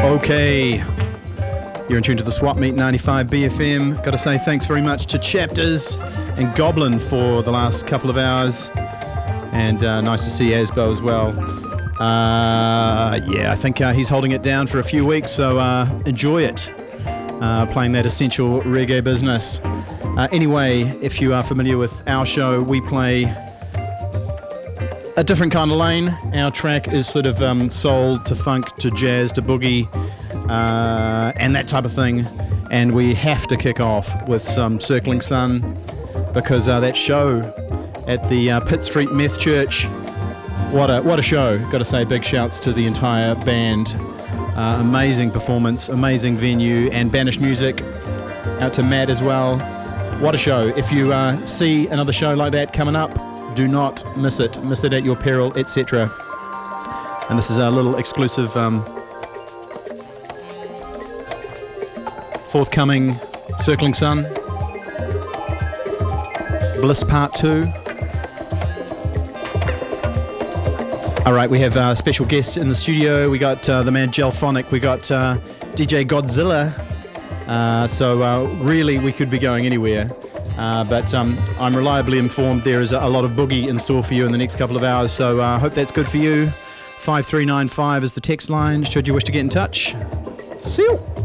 Okay, you're in tune to the Swap Meet 95 BFM. Got to say thanks very much to Chapters and Goblin for the last couple of hours, and nice to see Asbo as well. Yeah, I think he's holding it down for a few weeks, so enjoy it, playing that essential reggae business. Anyway, if you are familiar with our show, we play a different kind of lane. Our track is sort of soul to funk to jazz to boogie and that type of thing, and we have to kick off with some Circling Sun, because that show at the Pitt Street Meth Church, what a show. Got to say big shouts to the entire band. Amazing performance, amazing venue, and Banished Music out to Matt as well. What a show. If you see another show like that coming up, do not miss it. Miss it at your peril, etc. And this is a little exclusive forthcoming Circling Sun Bliss Part 2. Alright, we have special guests in the studio. We got the man Gelphonic, we got DJ Godzilla. So really we could be going anywhere. But I'm reliably informed there is a lot of boogie in store for you in the next couple of hours, so I hope that's good for you. 5395 is the text line should you wish to get in touch. See you.